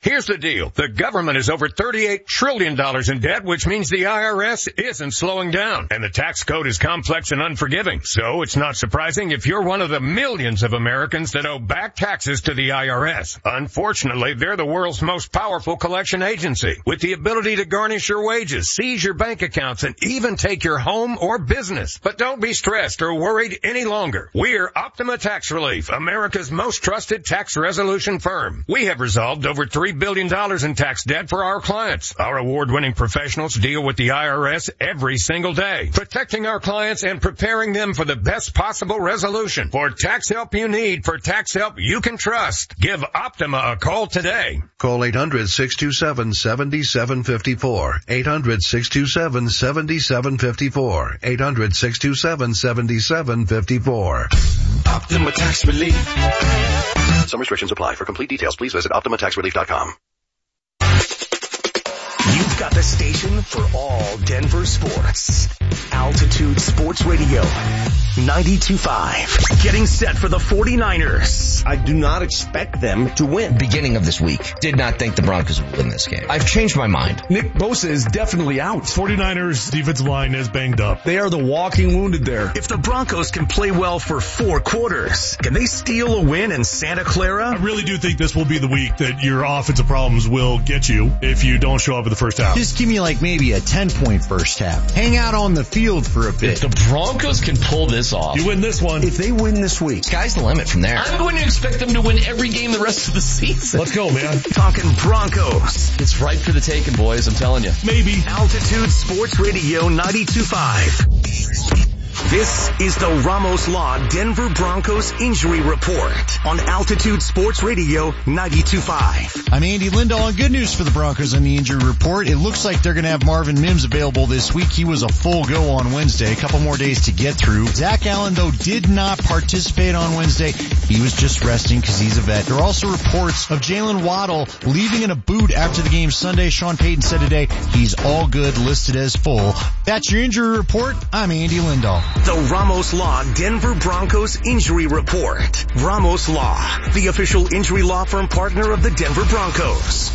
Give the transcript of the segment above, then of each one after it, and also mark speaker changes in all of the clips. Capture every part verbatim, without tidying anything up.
Speaker 1: Here's the deal. The government is over thirty-eight trillion dollars in debt, which means the I R S isn't slowing down. And the tax code is complex and unforgiving. So it's not surprising if you're one of the millions of Americans that owe back taxes to the I R S. Unfortunately, they're the world's most powerful collection agency, with the ability to garnish your wages, seize your bank accounts, and even take your home or business. But don't be stressed or worried any longer. We're Optima Tax Relief, America's most trusted tax resolution firm. We have resolved over three billion dollars in tax debt for our clients. Our award-winning professionals deal with the I R S every single day, protecting our clients and preparing them for the best possible resolution. For tax help you need, for tax help you can trust, give Optima a call today.
Speaker 2: Call eight hundred, six two seven, seven seven five four. eight hundred, six two seven, seven seven five four. eight hundred, six two seven, seven seven five four.
Speaker 3: Optima Tax Relief.
Speaker 2: Some restrictions apply. For complete details, please visit Optima Tax Relief dot com.
Speaker 3: You've got the station for all Denver sports. Altitude Sports Radio, ninety-two point five. Getting set for the forty-niners.
Speaker 4: I do not expect them to win.
Speaker 5: Beginning of this week, did not think the Broncos would win this game. I've changed my mind.
Speaker 6: Nick Bosa is definitely out. forty-niners defensive line is banged up. They are the walking wounded there.
Speaker 3: If the Broncos can play well for four quarters, can they steal a win in Santa Clara?
Speaker 6: I really do think this will be the week that your offensive problems will get you if you don't show up in the first half.
Speaker 7: Just give me like maybe a ten-point first half. Hang out on the field for a bit.
Speaker 5: If the Broncos can pull this off,
Speaker 6: you win this one.
Speaker 4: If they win this week,
Speaker 5: sky's the limit from there.
Speaker 8: I'm going to expect them to win every game the rest of the season.
Speaker 6: Let's go, man.
Speaker 3: Talking Broncos.
Speaker 8: It's right for the taking, boys. I'm telling you.
Speaker 6: Maybe.
Speaker 3: Altitude Sports Radio ninety-two point five. This is the Ramos Law Denver Broncos Injury Report on Altitude Sports Radio ninety-two point five.
Speaker 7: I'm Andy Lindahl, and good news for the Broncos on the injury report. It looks like they're going to have Marvin Mims available this week. He was a full go on Wednesday, a couple more days to get through. Zach Allen, though, did not participate on Wednesday. He was just resting because he's a vet. There are also reports of Jalen Waddle leaving in a boot after the game Sunday. Sean Payton said today he's all good, listed as full. That's your injury report. I'm Andy Lindahl.
Speaker 3: The Ramos Law Denver Broncos Injury Report. Ramos Law, the official injury law firm partner of the Denver Broncos.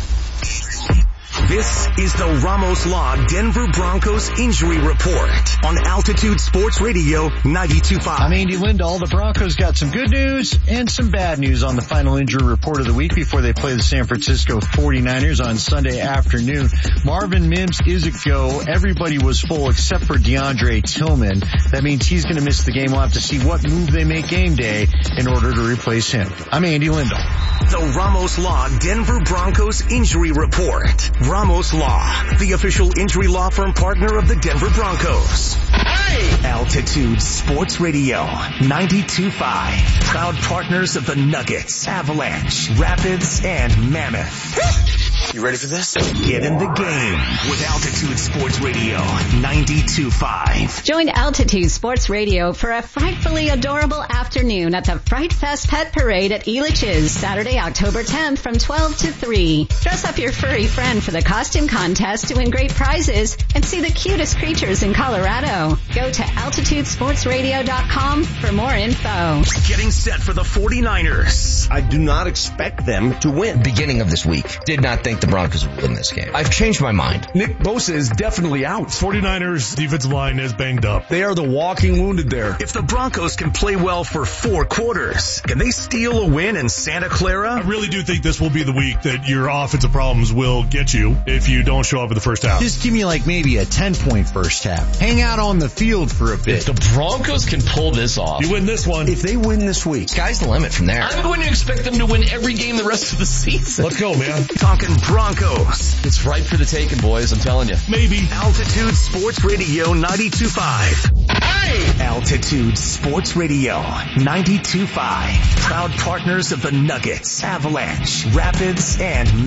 Speaker 3: This is the Ramos Law Denver Broncos Injury Report on Altitude Sports Radio ninety-two point five.
Speaker 7: I'm Andy Lindahl. The Broncos got some good news and some bad news on the final injury report of the week before they play the San Francisco forty-niners on Sunday afternoon. Marvin Mims is a go. Everybody was full except for DeAndre Tillman. That means he's going to miss the game. We'll have to see what move they make game day in order to replace him. I'm Andy Lindahl.
Speaker 3: The Ramos Law Denver Broncos Injury Report. Ramos Law, the official injury law firm partner of the Denver Broncos. Hey! Altitude Sports Radio, ninety-two point five. Proud partners of the Nuggets, Avalanche, Rapids, and Mammoth.
Speaker 4: You ready for this?
Speaker 3: Get in the game with Altitude Sports Radio, ninety-two point five.
Speaker 9: Join Altitude Sports Radio for a frightfully adorable afternoon at the Fright Fest Pet Parade at Elitch's, Saturday, October tenth from twelve to three. Dress up your furry friend for the costume contest to win great prizes and see the cutest creatures in Colorado. Go to altitude sports radio dot com for more info.
Speaker 3: Getting set for the forty-niners.
Speaker 4: I do not expect them to win.
Speaker 5: Beginning of this week, did not think the Broncos would win this game. I've changed my mind.
Speaker 6: Nick Bosa is definitely out. forty-niners defensive line is banged up. They are the walking wounded there.
Speaker 3: If the Broncos can play well for four quarters, can they steal a win in Santa Clara?
Speaker 6: I really do think this will be the week that your offensive problems will get you if you don't show up in the first half.
Speaker 7: Just give me like maybe a ten-point first half. Hang out on the field for a bit.
Speaker 8: If the Broncos can pull this off,
Speaker 6: you win this one.
Speaker 4: If they win this week,
Speaker 5: sky's the limit from there.
Speaker 8: I'm going to expect them to win every game the rest of the season.
Speaker 6: Let's go, man.
Speaker 3: Talking Broncos.
Speaker 8: It's right for the taking, boys. I'm telling you.
Speaker 6: Maybe.
Speaker 3: Altitude Sports Radio ninety-two point five. Hey! Altitude Sports Radio ninety-two point five. Proud partners of the Nuggets, Avalanche, Rapids, and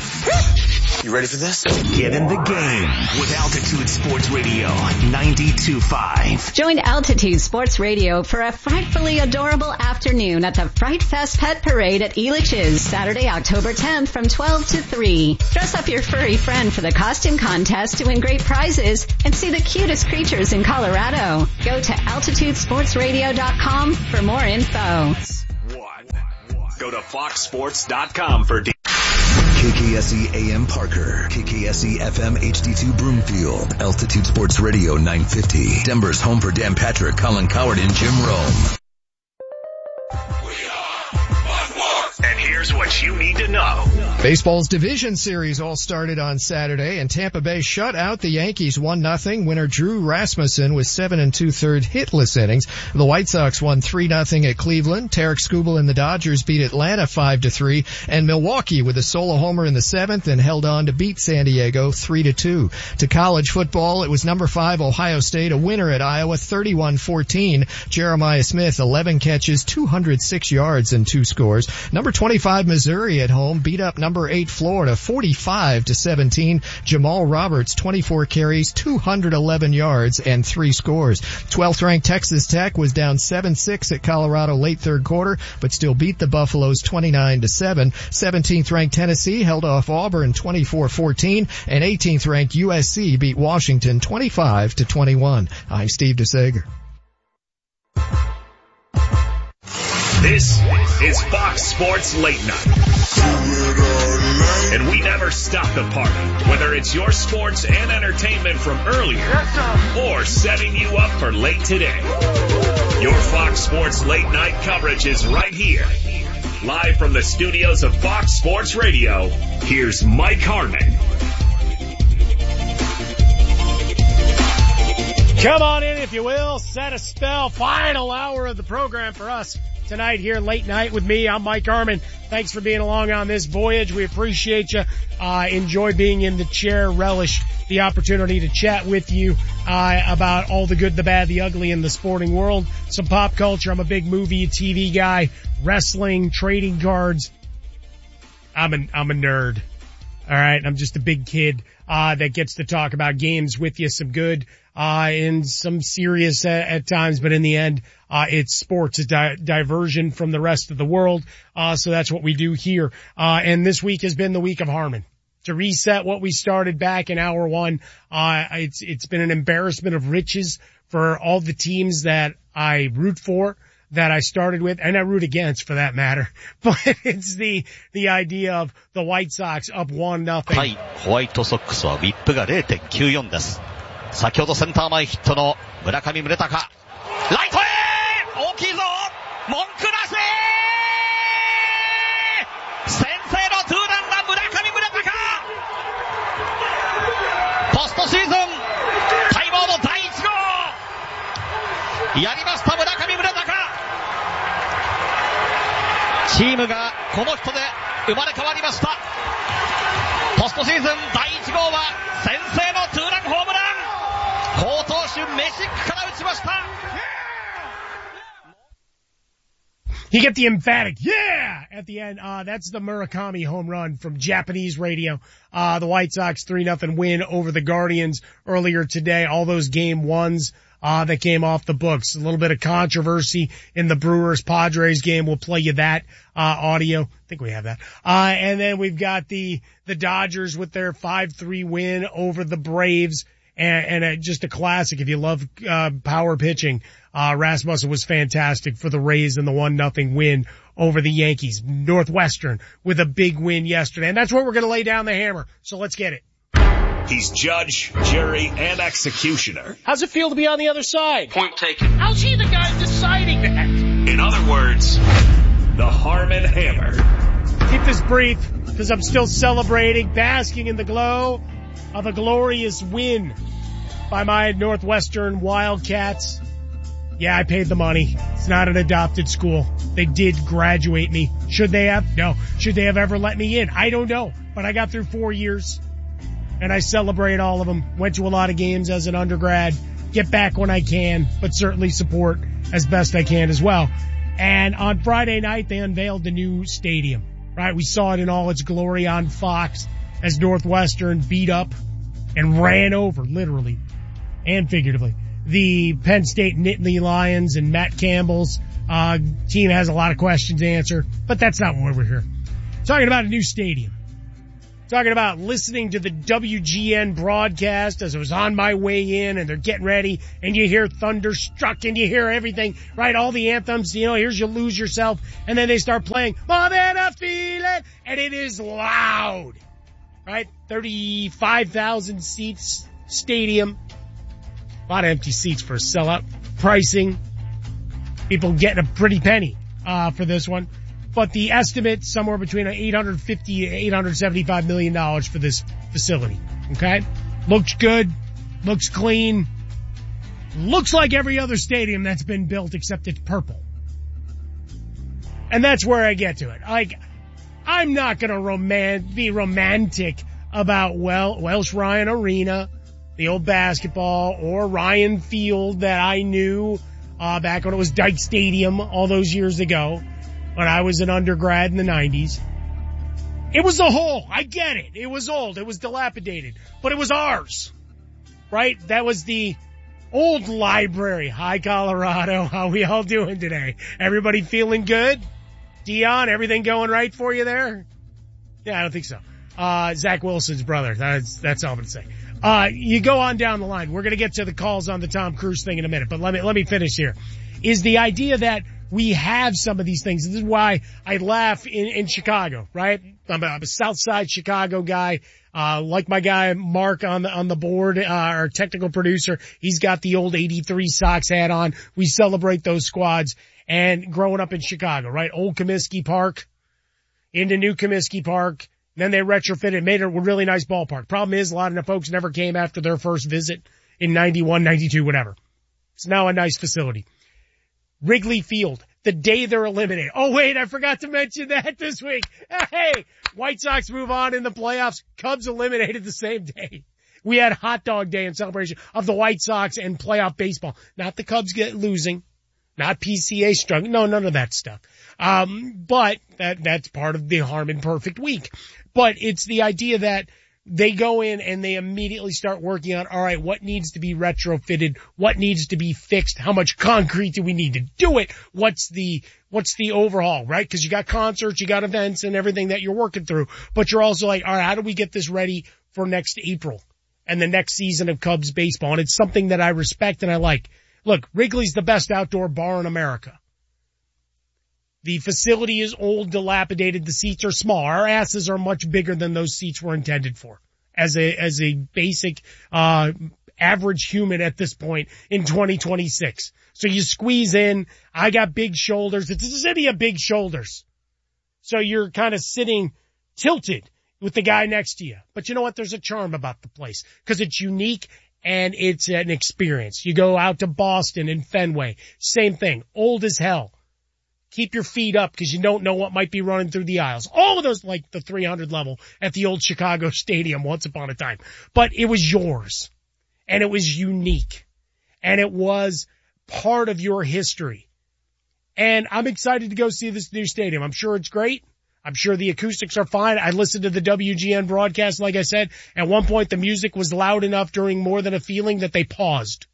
Speaker 3: Mammoth.
Speaker 4: You ready for this?
Speaker 3: Get in the game with Altitude Sports Radio ninety-two point five.
Speaker 9: Join Altitude Sports Radio for a frightfully adorable afternoon at the Fright Fest Pet Parade at Elitch's, Saturday, October tenth from twelve to three. Dress up your furry friend for the costume contest to win great prizes and see the cutest creatures in Colorado. Go to altitude sports radio dot com for more info.
Speaker 10: Go to fox sports dot com for details.
Speaker 3: K K S E A M Parker, K K S E F M H D two Broomfield, Altitude Sports Radio nine fifty, Denver's home for Dan Patrick, Colin Coward, and Jim Rome.
Speaker 10: And here's what you need to know.
Speaker 11: Baseball's division series all started on Saturday, and Tampa Bay shut out the Yankees one nothing. Winner Drew Rasmussen with seven and two-thirds hitless innings. The White Sox won three nothing at Cleveland. Tarek Skubal and the Dodgers beat Atlanta five to three, and Milwaukee with a solo homer in the seventh and held on to beat San Diego three to two. To college football, it was number five Ohio State, a winner at Iowa thirty-one fourteen. Jeremiah Smith, eleven catches, two hundred six yards and two scores. Number twenty-five Missouri at home beat up number eight Florida forty-five to seventeen. Jamal Roberts, twenty-four carries, two hundred eleven yards and three scores. twelfth ranked Texas Tech was down seven six at Colorado late third quarter, but still beat the Buffaloes twenty-nine to seven. seventeenth ranked Tennessee held off Auburn twenty-four fourteen, and eighteenth ranked U S C beat Washington twenty-five to twenty-one. I'm Steve DeSager.
Speaker 10: This is Fox Sports Late Night. And we never stop the party, whether it's your sports and entertainment from earlier or setting you up for late today. Your Fox Sports Late Night coverage is right here. Live from the studios of Fox Sports Radio, here's Mike Harmon.
Speaker 12: Come on in, if you will. Set a spell. Final hour of the program for us tonight here, late night with me. I'm Mike Harmon. Thanks for being along on this voyage. We appreciate you. Uh, enjoy being in the chair. Relish the opportunity to chat with you uh, about all the good, the bad, the ugly in the sporting world. Some pop culture. I'm a big movie, T V guy. Wrestling, trading cards. I'm a, I'm a nerd. All right. I'm just a big kid uh that gets to talk about games with you. Some good uh and some serious uh, at times, but in the end uh it's sports, a di- diversion from the rest of the world. Uh so that's what we do here. Uh and this week has been the week of Harmon. To reset what we started back in hour one, uh it's it's been an embarrassment of riches for all the teams that I root for, that I started with, and I root against for that matter. But it's the, the idea of the White Sox up one nothing.
Speaker 13: はい、ホワイトソックスはウィップが ゼロ点きゅうよん です。先ほどセンター前ヒットの村上宗隆。ライトへ大きいぞ文句なし先制のツーランが村上宗隆ポストシーズン待望のだいいち号やりました村上宗隆チームがこの人で生まれ変わりました。ポストシーズンだいいち号は先制のツーランホームラン。好投手メシックから打ちました。
Speaker 12: You get the emphatic yeah at the end. Uh that's the Murakami home run from Japanese radio. Uh the White Sox three nothing win over the Guardians earlier today. All those game ones Uh, that came off the books. A little bit of controversy in the Brewers-Padres game. We'll play you that, uh, audio. I think we have that. Uh, and then we've got the, the Dodgers with their five three win over the Braves. And, and uh, just a classic. If you love, uh, power pitching, uh, Rasmussen was fantastic for the Rays in the one nothing win over the Yankees. Northwestern with a big win yesterday. And that's where we're going to lay down the hammer. So let's get it.
Speaker 10: He's judge, jury, and executioner.
Speaker 12: How's it feel to be on the other side?
Speaker 10: Point taken.
Speaker 12: How's he the guy deciding that?
Speaker 10: In other words, the Harmon Hammer.
Speaker 12: Keep this brief, because I'm still celebrating, basking in the glow of a glorious win by my Northwestern Wildcats. Yeah, I paid the money. It's not an adopted school. They did graduate me. Should they have? No. Should they have ever let me in? I don't know. But I got through four years. And I celebrate all of them. Went to a lot of games as an undergrad. Get back when I can, but certainly support as best I can as well. And on Friday night, they unveiled the new stadium, right? We saw it in all its glory on Fox as Northwestern beat up and ran over, literally and figuratively, the Penn State Nittany Lions and Matt Campbell's uh team. Has a lot of questions to answer, but that's not why we're here. Talking about a new stadium. talking about listening to the W G N broadcast as I was on my way in and they're getting ready and you hear Thunderstruck and you hear everything, right? All the anthems, you know, here's You Lose Yourself, and then they start playing More Than a Feeling, and it is loud, right? thirty-five thousand seats stadium. A lot of empty seats for a sellout. Pricing. People getting a pretty penny, uh, for this one. But the estimate, somewhere between eight hundred fifty and eight hundred seventy-five million dollars for this facility. Okay? Looks good. Looks clean. Looks like every other stadium that's been built except it's purple. And that's where I get to it. Like, I'm not gonna roman- be romantic about, well, Welsh Ryan Arena, the old basketball, or Ryan Field that I knew, uh, back when it was Dyke Stadium all those years ago. When I was an undergrad in the nineties. It was a hole. I get it. It was old. It was dilapidated. But it was ours. Right? That was the old library. Hi, Colorado. How we all doing today? Everybody feeling good? Dion, everything going right for you there? Yeah, I don't think so. Uh, Zach Wilson's brother. That's, that's all I'm going to say. Uh, you go on down the line. We're going to get to the calls on the Tom Cruise thing in a minute, but let me, let me finish here. Is the idea that we have some of these things. This is why I laugh in, in Chicago, right? I'm a, I'm a South Side Chicago guy. Uh, like my guy Mark on the, on the board, uh, our technical producer. He's got the old eighty-three Sox hat on. We celebrate those squads. And growing up in Chicago, right? Old Comiskey Park into New Comiskey Park. Then they retrofitted, made it a really nice ballpark. Problem is, a lot of the folks never came after their first visit in ninety-one, ninety-two, whatever. It's now a nice facility. Wrigley Field, the day they're eliminated. Oh wait, I forgot to mention that this week. Hey, White Sox move on in the playoffs. Cubs eliminated the same day. We had hot dog day in celebration of the White Sox and playoff baseball. Not the Cubs get losing. Not P C A struggling. No, none of that stuff. Um, but that, that's part of the Harmon Perfect week. But it's the idea that they go in and they immediately start working on, all right, what needs to be retrofitted? What needs to be fixed? How much concrete do we need to do it? What's the, what's the overhaul, right? Cause you got concerts, you got events and everything that you're working through, but you're also like, all right, how do we get this ready for next April and the next season of Cubs baseball? And it's something that I respect and I like. Look, Wrigley's the best outdoor bar in America. The facility is old, dilapidated. The seats are small. Our asses are much bigger than those seats were intended for as a, as a basic, uh, average human at this point in twenty twenty-six. So you squeeze in. I got big shoulders. It's a city of big shoulders. So you're kind of sitting tilted with the guy next to you. But you know what? There's a charm about the place because it's unique and it's an experience. You go out to Boston and Fenway. Same thing. Old as hell. Keep your feet up because you don't know what might be running through the aisles. All of those, like the three hundred level at the old Chicago Stadium once upon a time. But it was yours. And it was unique. And it was part of your history. And I'm excited to go see this new stadium. I'm sure it's great. I'm sure the acoustics are fine. I listened to the W G N broadcast, like I said. At one point, the music was loud enough during More Than a Feeling that they paused.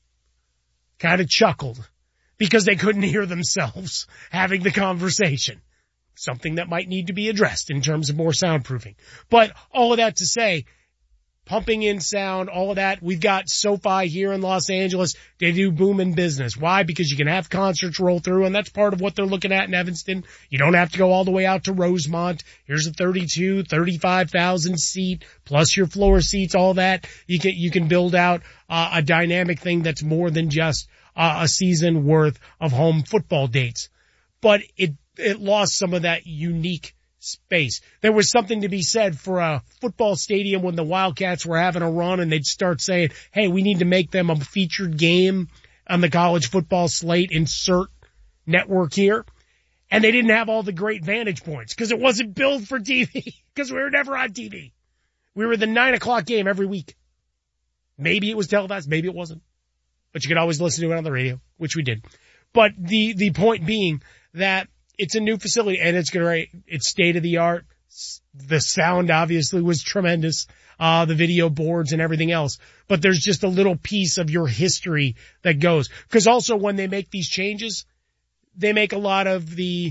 Speaker 12: Kind of chuckled. Because they couldn't hear themselves having the conversation. Something that might need to be addressed in terms of more soundproofing. But all of that to say, pumping in sound, all of that. We've got SoFi here in Los Angeles. They do booming business. Why? Because you can have concerts roll through, and that's part of what they're looking at in Evanston. You don't have to go all the way out to Rosemont. Here's a thirty-two, thirty-five thousand seat, plus your floor seats, all that. You can, you can build out uh, a dynamic thing that's more than just Uh, a season worth of home football dates. But it, it lost some of that unique space. There was something to be said for a football stadium when the Wildcats were having a run and they'd start saying, hey, we need to make them a featured game on the college football slate, insert network here. And they didn't have all the great vantage points because it wasn't built for T V because we were never on T V. We were the nine o'clock game every week. Maybe it was televised, maybe it wasn't. But you could always listen to it on the radio, which we did. But the, the point being that it's a new facility and it's great. It's state of the art. The sound obviously was tremendous. Uh, the video boards and everything else. But there's just a little piece of your history that goes. Cause also when they make these changes, they make a lot of the,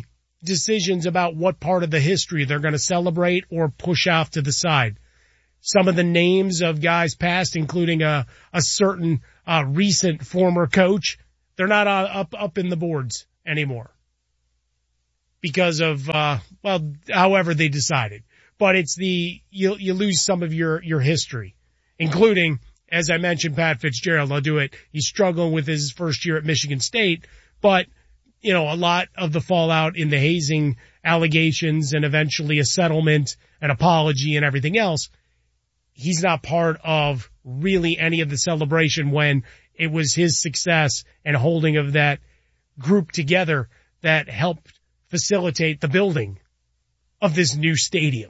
Speaker 12: decisions about what part of the history they're going to celebrate or push off to the side. Some of the names of guys past, including a, a certain uh, recent former coach, they're not uh, up up in the boards anymore because of, uh, well, however they decided. But it's the, you, you lose some of your, your history, including, as I mentioned, Pat Fitzgerald. I'll do it. He's struggling with his first year at Michigan State, but, you know, a lot of the fallout in the hazing allegations and eventually a settlement, an apology and everything else, he's not part of really any of the celebration when it was his success and holding of that group together that helped facilitate the building of this new stadium.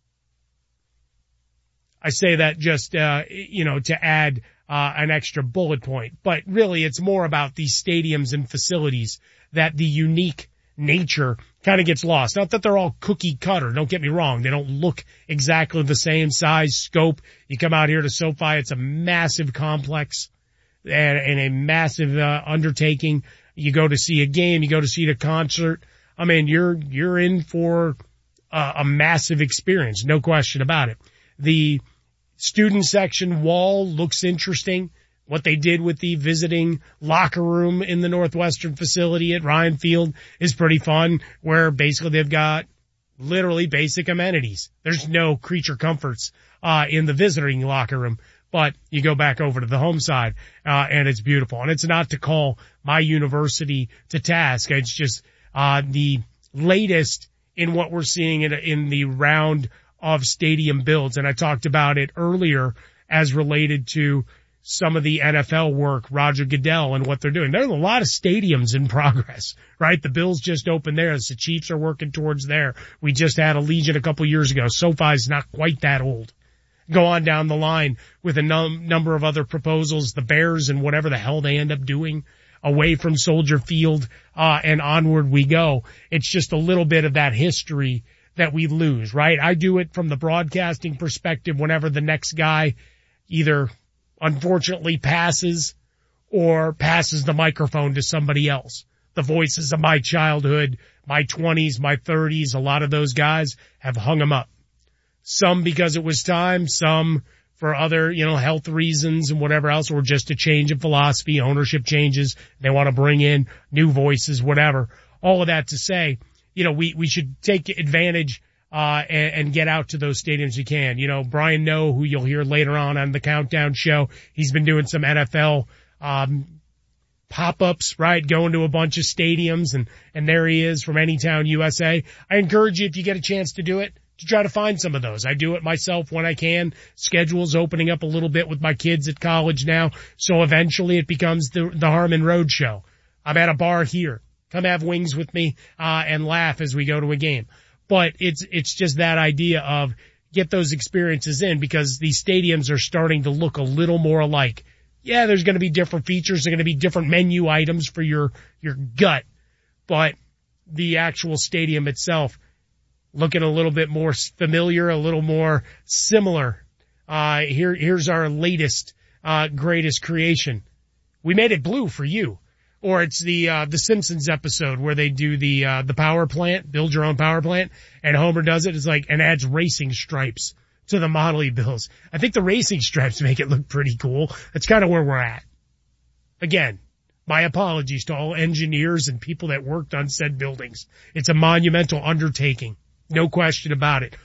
Speaker 12: I say that just, uh, you know, to add uh, an extra bullet point, but really it's more about these stadiums and facilities that the unique nature kind of gets lost. Not that they're all cookie cutter. Don't get me wrong. They don't look exactly the same size, scope. You come out here to SoFi, it's a massive complex and, and a massive uh, undertaking. You go to see a game, you go to see a concert. I mean, you're, you're in for a, a massive experience. No question about it. The student section wall looks interesting. What they did with the visiting locker room in the Northwestern facility at Ryan Field is pretty fun, where basically they've got literally basic amenities. There's no creature comforts uh in the visiting locker room, but you go back over to the home side uh and it's beautiful. And it's not to call my university to task. It's just uh the latest in what we're seeing in, in the round of stadium builds. And I talked about it earlier as related to some of the N F L work, Roger Goodell and what they're doing. There's a lot of stadiums in progress, right? The Bills just opened theirs. The Chiefs are working towards there. We just had Allegiant a couple years ago. SoFi's not quite that old. Go on down the line with a num- number of other proposals, the Bears and whatever the hell they end up doing away from Soldier Field, uh, and onward we go. It's just a little bit of that history that we lose, right? I do it from the broadcasting perspective whenever the next guy either unfortunately passes or passes the microphone to somebody else. The voices of my childhood, my twenties, my thirties, a lot of those guys have hung them up. Some because it was time, some for other, you know, health reasons and whatever else, or just a change of philosophy, ownership changes. They want to bring in new voices, whatever. All of that to say, you know, we, we should take advantage Uh, and, and get out to those stadiums you can. You know, Brian Noe, who you'll hear later on on the Countdown show, he's been doing some N F L, um, pop-ups, right? Going to a bunch of stadiums and, and there he is from Anytown, U S A. I encourage you, if you get a chance to do it, to try to find some of those. I do it myself when I can. Schedule's opening up a little bit with my kids at college now. So eventually it becomes the, the Harmon Road show. I'm at a bar here. Come have wings with me, uh, and laugh as we go to a game. But it's, it's just that idea of get those experiences in, because these stadiums are starting to look a little more alike. Yeah, there's going to be different features. There's going to be different menu items for your, your gut. But the actual stadium itself looking a little bit more familiar, a little more similar. Uh, here, here's our latest, uh, greatest creation. We made it blue for you. Or it's the, uh, the Simpsons episode where they do the, uh, the power plant, build your own power plant, and Homer does it. It's like, and adds racing stripes to the Model E bills. I think the racing stripes make it look pretty cool. That's kind of where we're at. Again, my apologies to all engineers and people that worked on said buildings. It's a monumental undertaking. No question about it.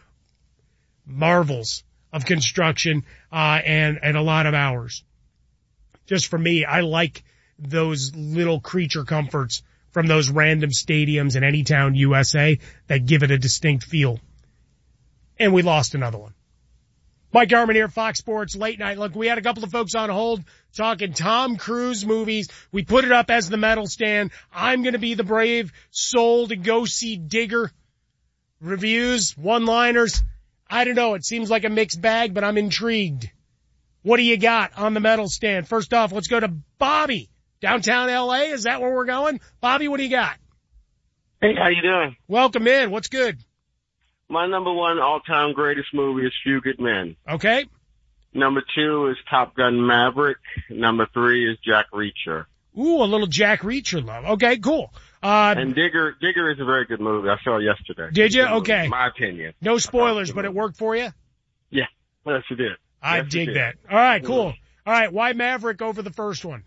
Speaker 12: Marvels of construction, uh, and, and a lot of hours. Just for me, I like those little creature comforts from those random stadiums in Anytown, U S A that give it a distinct feel. And we lost another one. Mike Harmon here, Fox Sports Late Night. Look, we had a couple of folks on hold talking Tom Cruise movies. We put it up as the medal stand. I'm going to be the brave soul to go see Digger. Reviews, one-liners. I don't know. It seems like a mixed bag, but I'm intrigued. What do you got on the medal stand? First off, let's go to Bobby. Downtown L A, is that where we're going? Bobby, what do you got?
Speaker 14: Hey, how you doing?
Speaker 12: Welcome in. What's good?
Speaker 14: My number one all-time greatest movie is Few Good Men.
Speaker 12: Okay.
Speaker 14: Number two is Top Gun Maverick. Number three is Jack Reacher.
Speaker 12: Ooh, a little Jack Reacher love. Okay, cool. Uh,
Speaker 14: and Digger, Digger is a very good movie. I saw it yesterday.
Speaker 12: Did you?
Speaker 14: Movie,
Speaker 12: okay.
Speaker 14: In my opinion.
Speaker 12: No spoilers, but it worked for you?
Speaker 14: Yeah. Yes, it did.
Speaker 12: I
Speaker 14: yes,
Speaker 12: dig
Speaker 14: did.
Speaker 12: that. All right, cool. All right, why Maverick over the first one?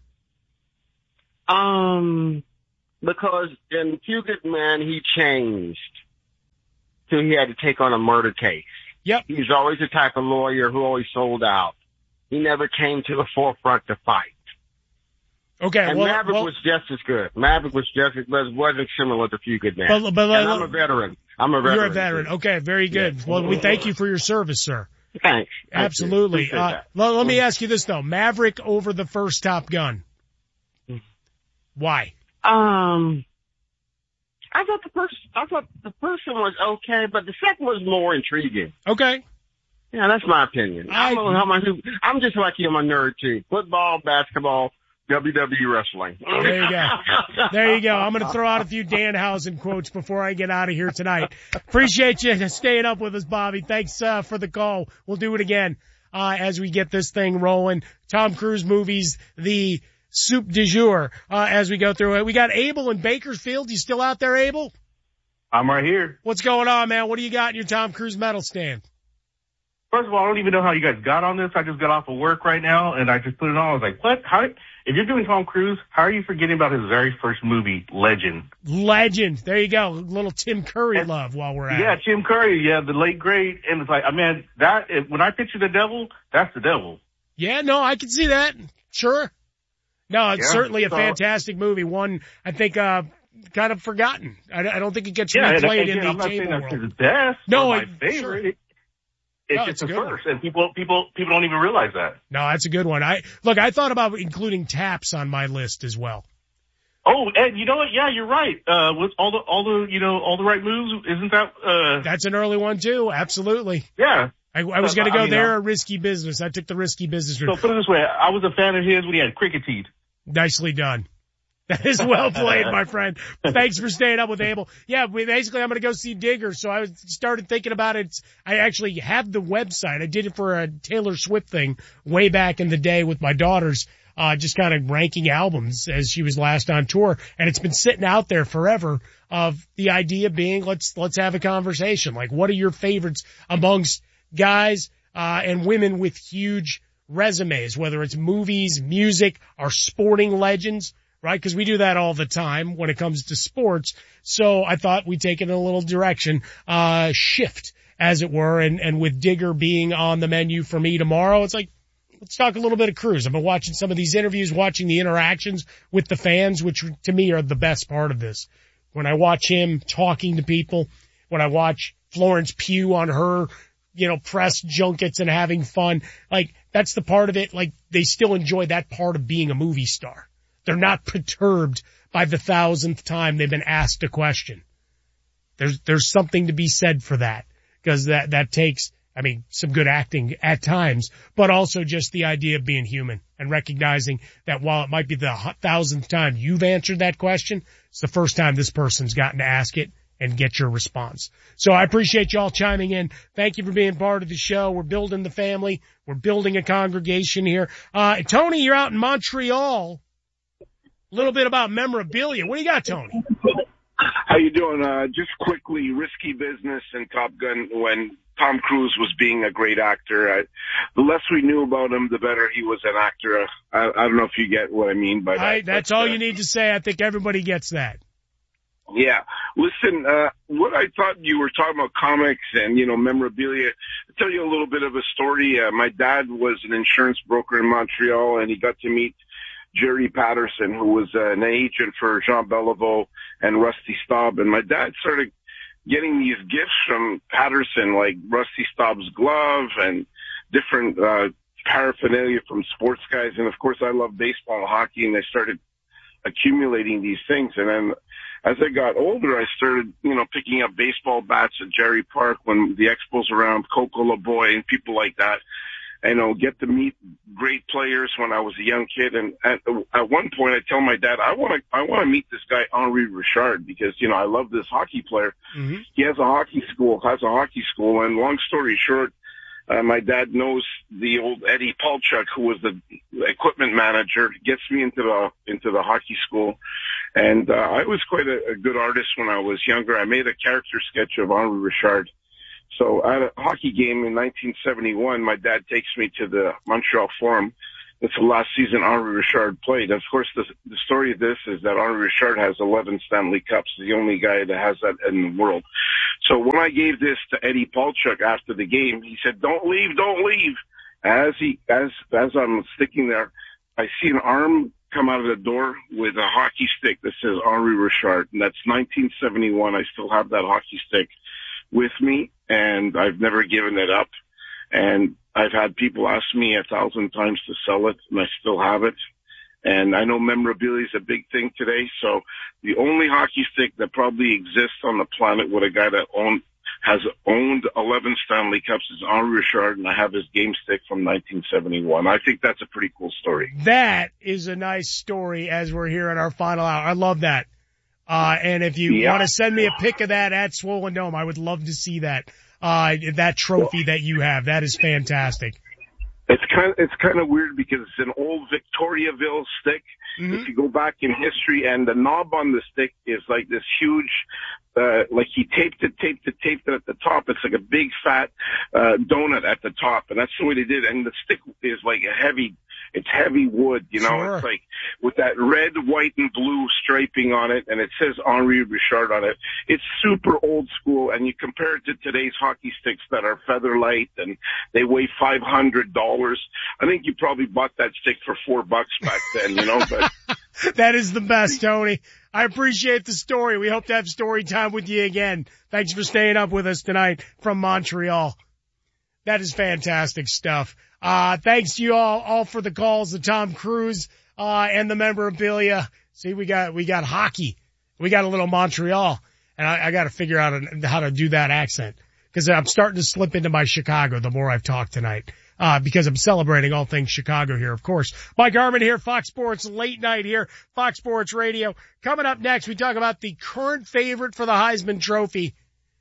Speaker 14: Um, because in Few Good Men, he changed. So he had to take on a murder case.
Speaker 12: Yep.
Speaker 14: He was always the type of lawyer who always sold out. He never came to the forefront to fight.
Speaker 12: Okay,
Speaker 14: and
Speaker 12: well,
Speaker 14: Maverick
Speaker 12: well,
Speaker 14: was just as good. Maverick was just as was wasn't similar to Few Good Men.
Speaker 12: But, but,
Speaker 14: and I'm a veteran. I'm a veteran.
Speaker 12: You're a veteran.
Speaker 14: Too.
Speaker 12: Okay, very good.
Speaker 14: Yeah.
Speaker 12: Well, we thank you for your service, sir.
Speaker 14: Thanks.
Speaker 12: Absolutely. Uh, let, let me ask you this though: Maverick over the first Top Gun. Why?
Speaker 14: Um, I thought the first, I thought the first one was okay, but the second was more intriguing.
Speaker 12: Okay.
Speaker 14: Yeah, that's my opinion. I, I don't know how much. I'm just like you. I'm a nerd too. Football, basketball, W W E wrestling.
Speaker 12: There you go. There you go. I'm going to throw out a few Danhausen quotes before I get out of here tonight. Appreciate you staying up with us, Bobby. Thanks uh, for the call. We'll do it again uh, as we get this thing rolling. Tom Cruise movies, the soup du jour uh, as we go through it. We got Abel in Bakersfield. You still out there, Abel?
Speaker 15: I'm right here.
Speaker 12: What's going on, man? What do you got in your Tom Cruise medal stand?
Speaker 15: First of all, I don't even know how you guys got on this. I just got off of work right now, and I just put it on. I was like, what? How? If you're doing Tom Cruise, how are you forgetting about his very first movie, Legend?
Speaker 12: Legend. There you go. A little Tim Curry and, love while we're at
Speaker 15: yeah,
Speaker 12: it.
Speaker 15: Yeah, Tim Curry. Yeah, the late great. And it's like, I mean, that, if, when I picture the devil, that's the devil.
Speaker 12: Yeah, no, I can see that. Sure. No, it's yeah, certainly a so, fantastic movie. One, I think, uh, kind of forgotten. I, I don't think it gets
Speaker 15: yeah,
Speaker 12: replayed
Speaker 15: and, and,
Speaker 12: in
Speaker 15: I'm
Speaker 12: the
Speaker 15: not
Speaker 12: cable
Speaker 15: saying that's
Speaker 12: world.
Speaker 15: his best
Speaker 12: no,
Speaker 15: or my
Speaker 12: I,
Speaker 15: favorite.
Speaker 12: Sure.
Speaker 15: It's
Speaker 12: no,
Speaker 15: just
Speaker 12: it's
Speaker 15: the
Speaker 12: a
Speaker 15: first, one. and people, people, people don't even realize that.
Speaker 12: No, that's a good one. I look, I thought about including Taps on my list as well.
Speaker 15: Oh, and you know what? Yeah, you're right. Uh, with all the, all the, you know, all the right moves, isn't that? Uh,
Speaker 12: that's an early one too. Absolutely.
Speaker 15: Yeah.
Speaker 12: I, I was going to go
Speaker 15: I mean,
Speaker 12: there,
Speaker 15: uh,
Speaker 12: a risky business. I took the risky business route.
Speaker 15: So put it this way, I was a fan of his when he had cricket teeth.
Speaker 12: Nicely done. That is well played, my friend. Thanks for staying up with Abel. Yeah, we basically I'm going to go see Digger. So I was started thinking about it. I actually have the website. I did it for a Taylor Swift thing way back in the day with my daughters, uh, just kind of ranking albums as she was last on tour. And it's been sitting out there forever of the idea being let's, let's have a conversation. Like, what are your favorites amongst guys, uh, and women with huge resumes, whether it's movies, music, or sporting legends? Right? Because we do that all the time when it comes to sports. So I thought we'd take it in a little direction, uh, shift, as it were. And, and with Digger being on the menu for me tomorrow, it's like, let's talk a little bit of Cruise. I've been watching some of these interviews, watching the interactions with the fans, which to me are the best part of this. When I watch him talking to people, when I watch Florence Pugh on her, you know, press junkets and having fun, like that's the part of it. Like they still enjoy that part of being a movie star. They're not perturbed by the thousandth time they've been asked a question. There's, there's something to be said for that because that, that takes, I mean, some good acting at times, but also just the idea of being human and recognizing that while it might be the thousandth time you've answered that question, it's the first time this person's gotten to ask it and get your response. So I appreciate y'all chiming in. Thank you for being part of the show. We're building the family. We're building a congregation here. Uh, Tony, you're out in Montreal. A little bit about memorabilia. What do you got, Tony?
Speaker 16: How you doing? Uh, just quickly, Risky Business and Top Gun, when Tom Cruise was being a great actor, I, the less we knew about him, the better he was an actor. I, I don't know if you get what I mean by that.
Speaker 12: I, that's
Speaker 16: but,
Speaker 12: all
Speaker 16: uh,
Speaker 12: you need to say. I think everybody gets that.
Speaker 16: Yeah. Listen, uh, what I thought you were talking about comics and, you know, memorabilia. I'll tell you a little bit of a story. Uh, my dad was an insurance broker in Montreal, and he got to meet Jerry Patterson, who was uh, an agent for Jean Beliveau and Rusty Staub. And my dad started getting these gifts from Patterson, like Rusty Staub's glove and different uh, paraphernalia from sports guys. And, of course, I love baseball and hockey, and I started accumulating these things. And then as I got older, I started, you know, picking up baseball bats at Jerry Park when the Expos were around, Coco LeBoy and people like that. You know, get to meet great players when I was a young kid. And at, at one point I tell my dad, I want to, I want to meet this guy, Henri Richard, because, you know, I love this hockey player.
Speaker 12: Mm-hmm.
Speaker 16: He has a hockey school, has a hockey school. And long story short, Uh, my dad knows the old Eddie Palchuk, who was the equipment manager, gets me into the into the hockey school. And uh, I was quite a, a good artist when I was younger. I made a character sketch of Henri Richard. So at a hockey game in nineteen seventy-one, my dad takes me to the Montreal Forum. It's the last season Henri Richard played. Of course, the, the story of this is that Henri Richard has eleven Stanley Cups, the only guy that has that in the world. So when I gave this to Eddie Palchuk after the game, he said, "Don't leave, don't leave." As he, as, as I'm sticking there, I see an arm come out of the door with a hockey stick that says Henri Richard. And that's nineteen seventy-one. I still have that hockey stick with me, and I've never given it up. And I've had people ask me a thousand times to sell it, and I still have it. And I know memorabilia is a big thing today, so the only hockey stick that probably exists on the planet with a guy that own, has owned eleven Stanley Cups is Henri Richard, and I have his game stick from nineteen seventy-one. I think that's a pretty cool story.
Speaker 12: That is a nice story as we're here in our final hour. I love that. Uh, and if you
Speaker 16: yeah.
Speaker 12: want to send me a pic of that at Swollen Dome, I would love to see that. Uh, that trophy well, that you have. That is fantastic.
Speaker 16: It's kind of, it's kind of weird because it's an old Victoriaville stick. Mm-hmm. If you go back in history, and the knob on the stick is like this huge, uh, like he taped it, taped it, taped it at the top. It's like a big fat, uh, donut at the top. And that's the way they did it. And the stick is like a heavy, it's heavy wood, you know,
Speaker 12: sure.
Speaker 16: It's like with that red, white, and blue striping on it, and it says Henri Richard on it. It's super old school, and you compare it to today's hockey sticks that are feather light, and they weigh five hundred dollars. I think you probably bought that stick for four bucks back then, you know, but.
Speaker 12: That is the best, Tony. I appreciate the story. We hope to have story time with you again. Thanks for staying up with us tonight from Montreal. That is fantastic stuff. Uh, thanks to you all, all for the calls, the Tom Cruise, uh, and the memorabilia. See, we got, we got hockey. We got a little Montreal, and I, I got to figure out how to do that accent because I'm starting to slip into my Chicago the more I've talked tonight. Uh, because I'm celebrating all things Chicago here, of course. Mike Harmon here, Fox Sports Late Night here, Fox Sports Radio. Coming up next, we talk about the current favorite for the Heisman Trophy.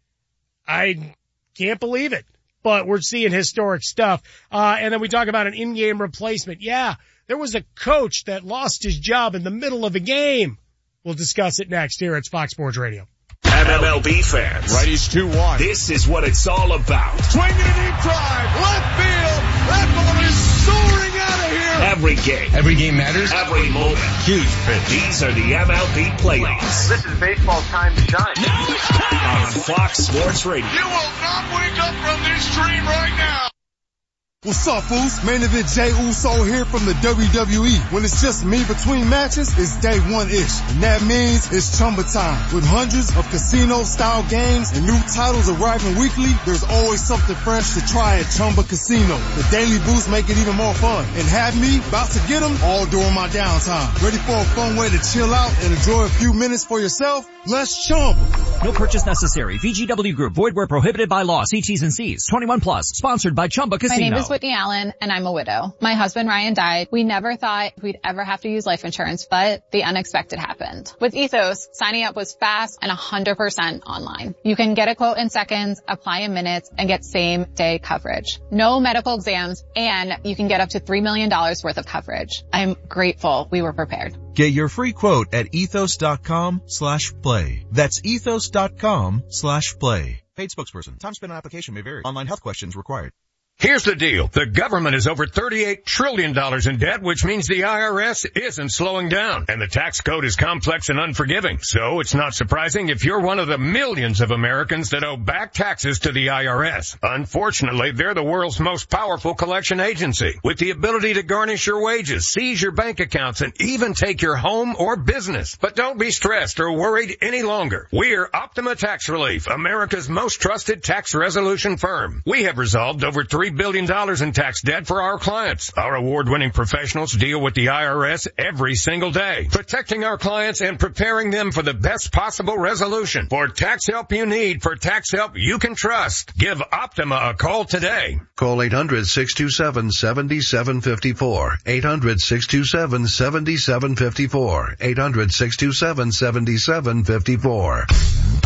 Speaker 12: I can't believe it, but we're seeing historic stuff. Uh, and then we talk about an in-game replacement. Yeah, there was a coach that lost his job in the middle of a game. We'll discuss it next here at Fox Sports Radio.
Speaker 10: M L B fans.
Speaker 6: Righties two one.
Speaker 10: This is what it's all about.
Speaker 6: Swinging a deep drive. Left field. That ball is soaring out of here.
Speaker 10: Every game.
Speaker 5: Every game matters.
Speaker 10: Every moment.
Speaker 6: Huge pitch.
Speaker 10: These are the M L B playoffs.
Speaker 17: This is baseball's time to shine.
Speaker 10: Now it's time. On Fox Sports Radio.
Speaker 6: You will not wake up from this dream right now. What's up, fools? Main event Jey Uso here from the W W E. When it's just me between matches, it's day one-ish. And that means it's Chumba time. With hundreds of casino-style games and new titles arriving weekly, there's always something fresh to try at Chumba Casino. The daily boosts make it even more fun. And have me about to get them all during my downtime. Ready for a fun way to chill out and enjoy a few minutes for yourself? Let's Chumba.
Speaker 18: No purchase necessary. V G W Group. Void where prohibited by law. See T's and C's. twenty-one plus. Sponsored by Chumba Casino.
Speaker 19: My name is Whitney Allen, and I'm a widow. My husband Ryan died. We never thought we'd ever have to use life insurance, but the unexpected happened. With Ethos, signing up was fast and one hundred percent online. You can get a quote in seconds, apply in minutes, and get same-day coverage. No medical exams, and you can get up to three million dollars worth of coverage. I'm grateful we were prepared.
Speaker 20: Get your free quote at ethos.com slash play. That's ethos.com slash play. Paid spokesperson. Time spent on application may vary. Online health questions required.
Speaker 1: Here's the deal. The government is over thirty-eight trillion dollars in debt, which means the I R S isn't slowing down. And the tax code is complex and unforgiving. So it's not surprising if you're one of the millions of Americans that owe back taxes to the I R S. Unfortunately, they're the world's most powerful collection agency with the ability to garnish your wages, seize your bank accounts, and even take your home or business. But don't be stressed or worried any longer. We're Optima Tax Relief, America's most trusted tax resolution firm. We have resolved over three billion dollars in tax debt for our clients. Our award-winning professionals deal with the I R S every single day, protecting our clients and preparing them for the best possible resolution. For tax help you need, for tax help you can trust, give Optima a call today.
Speaker 2: Call eight hundred, six two seven, seven seven five four. eight hundred, six two seven, seven seven five four. eight hundred, six two seven, seven seven five four.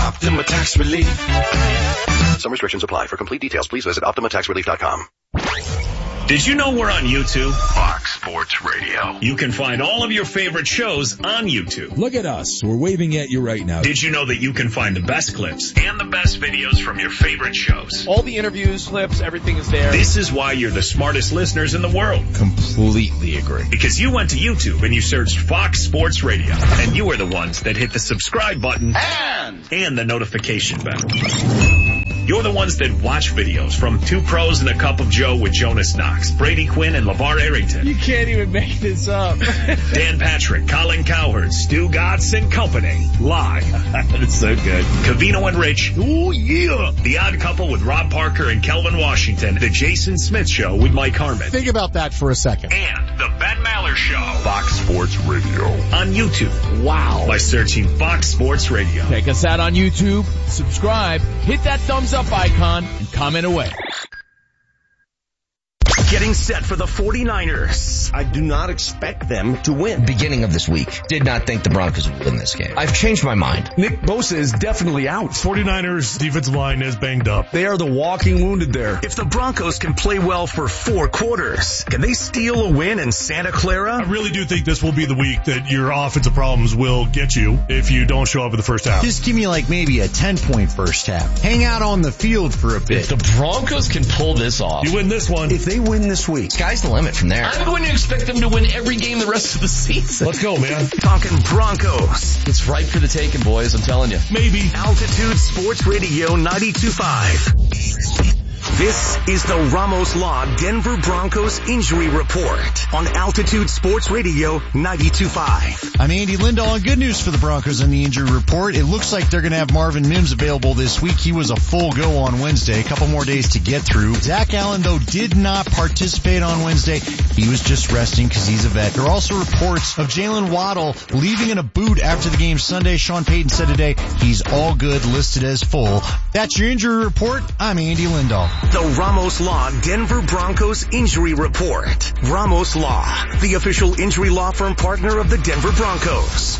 Speaker 3: Optima Tax Relief.
Speaker 2: Some restrictions apply. For complete details, please visit Optima Tax Relief dot com.
Speaker 10: Did you know we're on YouTube?
Speaker 3: Fox Sports Radio.
Speaker 10: You can find all of your favorite shows on YouTube.
Speaker 21: Look at us. We're waving at you right now.
Speaker 10: Did you know that you can find the best clips and the best videos from your favorite shows?
Speaker 8: All the interviews, clips, everything is there.
Speaker 10: This is why you're the smartest listeners in the world.
Speaker 21: Completely agree.
Speaker 10: Because you went to YouTube and you searched Fox Sports Radio. And you were the ones that hit the subscribe button
Speaker 3: And,
Speaker 10: and the notification bell. You're the ones that watch videos from Two Pros and a Cup of Joe with Jonas Knox, Brady Quinn, and LeVar Arrington.
Speaker 8: You can't even make this up.
Speaker 10: Dan Patrick, Colin Cowherd, Stu Gatz and Company. Live.
Speaker 8: That's so good.
Speaker 10: Covino and Rich.
Speaker 8: Oh, yeah.
Speaker 10: The Odd Couple with Rob Parker and Kelvin Washington. The Jason Smith Show with Mike Harmon.
Speaker 22: Think about that for a second.
Speaker 10: And the Ben Maller Show.
Speaker 3: Fox Sports Radio.
Speaker 10: On YouTube.
Speaker 8: Wow.
Speaker 10: By searching Fox Sports Radio.
Speaker 8: Check us out on YouTube. Subscribe. Hit that thumbs up icon and comment away.
Speaker 3: Getting set for the forty-niners.
Speaker 4: I do not expect them to win.
Speaker 5: Beginning of this week, did not think the Broncos would win this game. I've changed my mind.
Speaker 23: Nick Bosa is definitely out.
Speaker 24: forty-niners defensive line is banged up.
Speaker 23: They are the walking wounded there.
Speaker 3: If the Broncos can play well for four quarters, can they steal a win in Santa Clara?
Speaker 24: I really do think this will be the week that your offensive problems will get you if you don't show up in the first half.
Speaker 7: Just give me like maybe a ten point first half. Hang out on the field for a bit.
Speaker 8: If the Broncos can pull this off.
Speaker 24: You win this one.
Speaker 4: If they win this week,
Speaker 5: Sky's the limit from there.
Speaker 8: I'm going to expect them to win every game the rest of the season.
Speaker 24: Let's go, man.
Speaker 3: Talking Broncos.
Speaker 8: It's ripe for the taking, boys, I'm telling you.
Speaker 24: Maybe.
Speaker 3: Altitude Sports Radio ninety-two point five. This is the Ramos Law Denver Broncos Injury Report on Altitude Sports Radio ninety-two point five.
Speaker 7: I'm Andy Lindahl, and good news for the Broncos on the injury report. It looks like they're going to have Marvin Mims available this week. He was a full go on Wednesday. A couple more days to get through. Zach Allen, though, did not participate on Wednesday. He was just resting because he's a vet. There are also reports of Jalen Waddle leaving in a boot after the game Sunday. Sean Payton said today he's all good, listed as full. That's your injury report. I'm Andy Lindahl.
Speaker 3: The Ramos Law Denver Broncos Injury Report. Ramos Law, the official injury law firm partner of the Denver Broncos.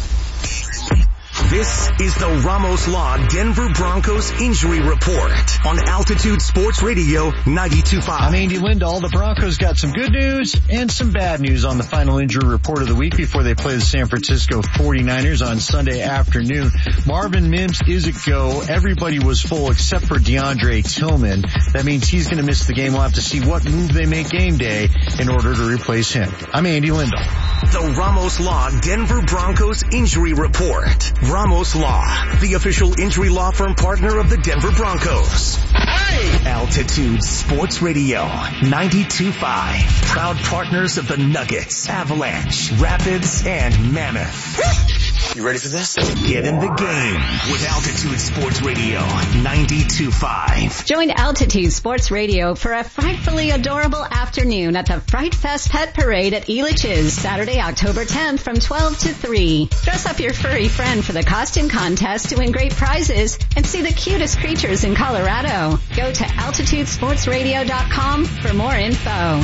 Speaker 3: This is the Ramos Law Denver Broncos Injury Report on Altitude Sports Radio ninety-two point five.
Speaker 7: I'm Andy Lindahl. The Broncos got some good news and some bad news on the final injury report of the week before they play the San Francisco forty-niners on Sunday afternoon. Marvin Mims is a go. Everybody was full except for DeAndre Tillman. That means he's going to miss the game. We'll have to see what move they make game day in order to replace him. I'm Andy Lindahl.
Speaker 3: The Ramos Law Denver Broncos Injury Report. Ramos Law, the official injury law firm partner of the Denver Broncos. Hey! Altitude Sports Radio ninety-two point five. Proud partners of the Nuggets, Avalanche, Rapids, and Mammoth.
Speaker 4: You ready for this?
Speaker 3: Get in the game with Altitude Sports Radio ninety-two point five.
Speaker 9: Join Altitude Sports Radio for a frightfully adorable afternoon at the Fright Fest Pet Parade at Elitch's, Saturday, October tenth from twelve to three. Dress up your furry friend for the costume contest to win great prizes and see the cutest creatures in Colorado. Go to altitude sports radio dot com for more info.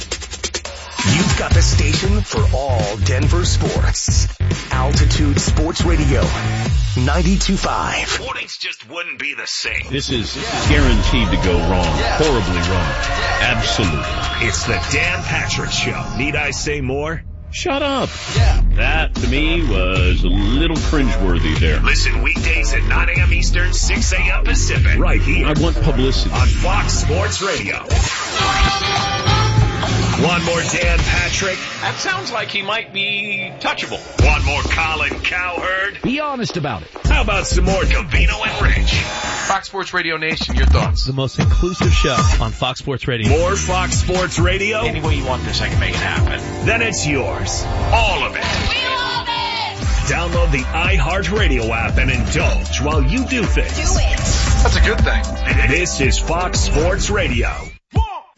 Speaker 3: You've got the station for all Denver sports. Altitude Sports Radio ninety-two point five.
Speaker 10: Mornings just wouldn't be the same.
Speaker 25: This is guaranteed to go wrong. Horribly wrong. Absolutely.
Speaker 10: It's the Dan Patrick Show. Need I say more?
Speaker 25: Shut up. Yeah. That, to me, was a little cringeworthy there.
Speaker 10: Listen weekdays at nine a.m. Eastern, six a.m. Pacific. Right here.
Speaker 25: I want publicity.
Speaker 10: On Fox Sports Radio. One more Dan Patrick.
Speaker 8: That sounds like he might be touchable.
Speaker 10: One more Colin Cowherd.
Speaker 8: Be honest about it.
Speaker 10: How about some more Covino and Rich?
Speaker 8: Fox Sports Radio Nation, your thoughts?
Speaker 26: The most inclusive show on Fox Sports Radio.
Speaker 10: More Fox Sports Radio?
Speaker 8: Any way you want this, I can make it happen.
Speaker 10: Then it's yours. All of it.
Speaker 27: We love it!
Speaker 10: Download the iHeartRadio app and indulge while you do things.
Speaker 27: Do it.
Speaker 8: That's a good thing.
Speaker 10: This is Fox Sports Radio.